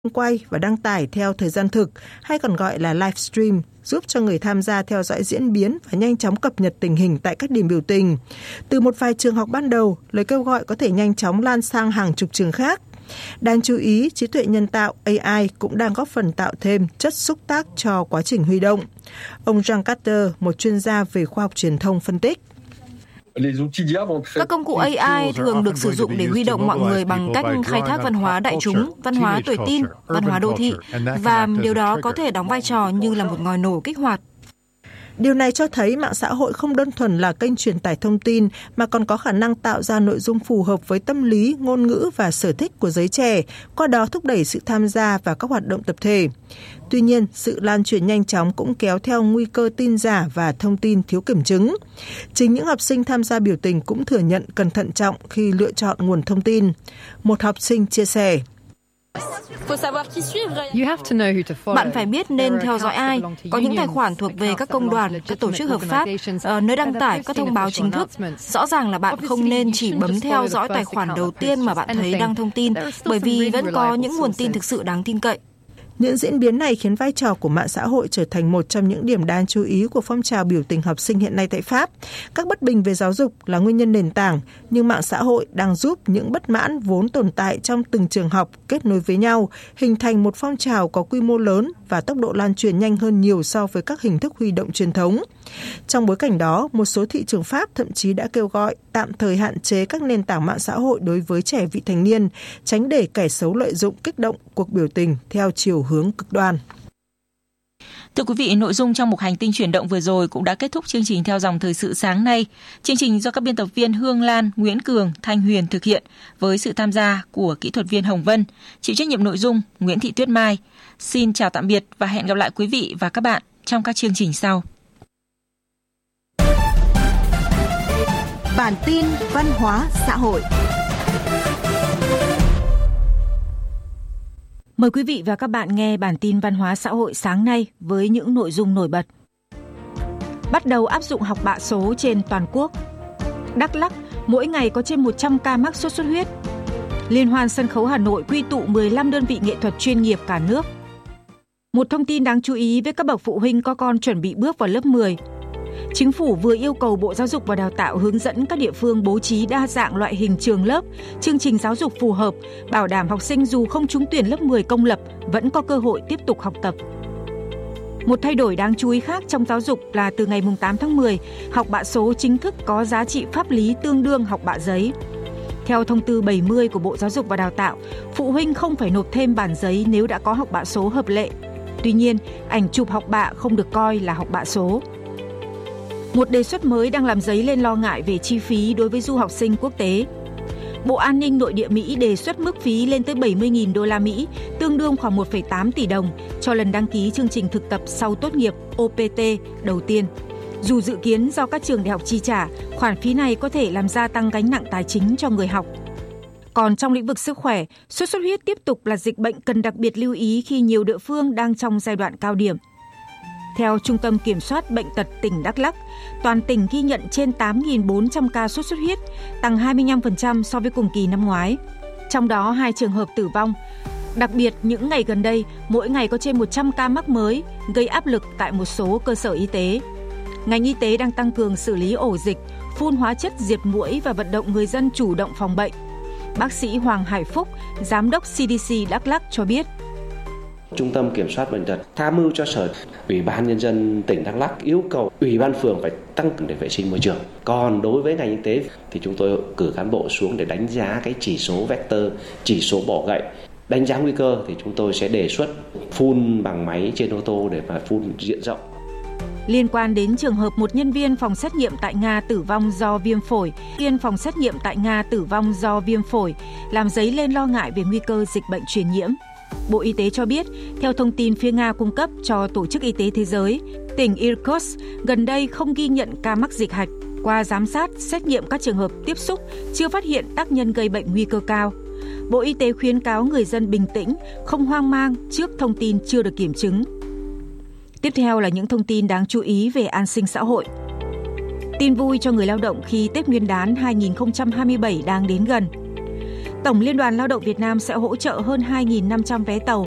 quay và đăng tải theo thời gian thực, hay còn gọi là livestream, giúp cho người tham gia theo dõi diễn biến và nhanh chóng cập nhật tình hình tại các điểm biểu tình. Từ một vài trường học ban đầu, lời kêu gọi có thể nhanh chóng lan sang hàng chục trường khác. Đáng chú ý, trí tuệ nhân tạo AI cũng đang góp phần tạo thêm chất xúc tác cho quá trình huy động. Ông Jean Carter, một chuyên gia về khoa học truyền thông, phân tích. Các công cụ AI thường được sử dụng để huy động mọi người bằng cách khai thác văn hóa đại chúng, văn hóa tuổi teen, văn hóa đô thị, và điều đó có thể đóng vai trò như là một ngòi nổ kích hoạt. Điều này cho thấy mạng xã hội không đơn thuần là kênh truyền tải thông tin mà còn có khả năng tạo ra nội dung phù hợp với tâm lý, ngôn ngữ và sở thích của giới trẻ, qua đó thúc đẩy sự tham gia vào các hoạt động tập thể. Tuy nhiên, sự lan truyền nhanh chóng cũng kéo theo nguy cơ tin giả và thông tin thiếu kiểm chứng. Chính những học sinh tham gia biểu tình cũng thừa nhận cần thận trọng khi lựa chọn nguồn thông tin. Một học sinh chia sẻ. Bạn phải biết nên theo dõi ai. Có những tài khoản thuộc về các công đoàn, các tổ chức hợp pháp, nơi đăng tải các thông báo chính thức. Rõ ràng là bạn không nên chỉ bấm theo dõi tài khoản đầu tiên mà bạn thấy đăng thông tin, bởi vì vẫn có những nguồn tin thực sự đáng tin cậy. Những diễn biến này khiến vai trò của mạng xã hội trở thành một trong những điểm đáng chú ý của phong trào biểu tình học sinh hiện nay tại Pháp. Các bất bình về giáo dục là nguyên nhân nền tảng, nhưng mạng xã hội đang giúp những bất mãn vốn tồn tại trong từng trường học kết nối với nhau, hình thành một phong trào có quy mô lớn và tốc độ lan truyền nhanh hơn nhiều so với các hình thức huy động truyền thống. Trong bối cảnh đó, một số thị trường Pháp thậm chí đã kêu gọi tạm thời hạn chế các nền tảng mạng xã hội đối với trẻ vị thành niên, tránh để kẻ xấu lợi dụng kích động cuộc biểu tình theo chiều hướng cực đoan. Thưa quý vị, nội dung trong mục Hành tinh chuyển động vừa rồi cũng đã kết thúc chương trình Theo dòng thời sự sáng nay. Chương trình do các biên tập viên Hương Lan, Nguyễn Cường, Thanh Huyền thực hiện với sự tham gia của kỹ thuật viên Hồng Vân, chịu trách nhiệm nội dung Nguyễn Thị Tuyết Mai. Xin chào tạm biệt và hẹn gặp lại quý vị và các bạn trong các chương trình sau. Bản tin văn hóa xã hội. Mời quý vị và các bạn nghe bản tin văn hóa xã hội sáng nay với những nội dung nổi bật. Bắt đầu áp dụng học bạ số trên toàn quốc. Đắk Lắk, mỗi ngày có trên 100 ca mắc sốt xuất huyết. Liên hoan sân khấu Hà Nội quy tụ 15 đơn vị nghệ thuật chuyên nghiệp cả nước. Một thông tin đáng chú ý với các bậc phụ huynh có con chuẩn bị bước vào lớp 10. Chính phủ vừa yêu cầu Bộ Giáo dục và Đào tạo hướng dẫn các địa phương bố trí đa dạng loại hình trường lớp, chương trình giáo dục phù hợp, bảo đảm học sinh dù không trúng tuyển lớp 10 công lập vẫn có cơ hội tiếp tục học tập. Một thay đổi đáng chú ý khác trong giáo dục là từ ngày 8 tháng 10, học bạ số chính thức có giá trị pháp lý tương đương học bạ giấy. Theo thông tư 70 của Bộ Giáo dục và Đào tạo, phụ huynh không phải nộp thêm bản giấy nếu đã có học bạ số hợp lệ. Tuy nhiên, ảnh chụp học bạ không được coi là học bạ số. Một đề xuất mới đang làm dấy lên lo ngại về chi phí đối với du học sinh quốc tế. Bộ An ninh Nội địa Mỹ đề xuất mức phí lên tới 70.000 đô la Mỹ, tương đương khoảng 1,8 tỷ đồng cho lần đăng ký chương trình thực tập sau tốt nghiệp OPT đầu tiên. Dù dự kiến do các trường đại học chi trả, khoản phí này có thể làm gia tăng gánh nặng tài chính cho người học. Còn trong lĩnh vực sức khỏe, sốt xuất huyết tiếp tục là dịch bệnh cần đặc biệt lưu ý khi nhiều địa phương đang trong giai đoạn cao điểm. Theo Trung tâm Kiểm soát Bệnh tật tỉnh Đắk Lắk, toàn tỉnh ghi nhận trên 8.400 ca sốt xuất huyết, tăng 25% so với cùng kỳ năm ngoái. Trong đó 2 trường hợp tử vong. Đặc biệt, những ngày gần đây, mỗi ngày có trên 100 ca mắc mới, gây áp lực tại một số cơ sở y tế. Ngành y tế đang tăng cường xử lý ổ dịch, phun hóa chất diệt muỗi và vận động người dân chủ động phòng bệnh. Bác sĩ Hoàng Hải Phúc, Giám đốc CDC Đắk Lắk cho biết. Trung tâm Kiểm soát Bệnh tật tham mưu cho Sở, Ủy ban Nhân dân tỉnh Đắk Lắk yêu cầu Ủy ban phường phải tăng cường để vệ sinh môi trường. Còn đối với ngành y tế thì chúng tôi cử cán bộ xuống để đánh giá cái chỉ số vector, chỉ số bọ gậy. Đánh giá nguy cơ thì chúng tôi sẽ đề xuất phun bằng máy trên ô tô để mà phun diện rộng. Liên quan đến trường hợp một nhân viên phòng xét nghiệm tại Nga tử vong do viêm phổi, làm dấy lên lo ngại về nguy cơ dịch bệnh truyền nhiễm. Bộ Y tế cho biết, theo thông tin phía Nga cung cấp cho Tổ chức Y tế Thế giới, tỉnh Irkutsk gần đây không ghi nhận ca mắc dịch hạch. Qua giám sát, xét nghiệm các trường hợp tiếp xúc, chưa phát hiện tác nhân gây bệnh nguy cơ cao. Bộ Y tế khuyến cáo người dân bình tĩnh, không hoang mang trước thông tin chưa được kiểm chứng. Tiếp theo là những thông tin đáng chú ý về an sinh xã hội. Tin vui cho người lao động khi Tết Nguyên đán 2027 đang đến gần. Tổng Liên đoàn Lao động Việt Nam sẽ hỗ trợ hơn 2.500 vé tàu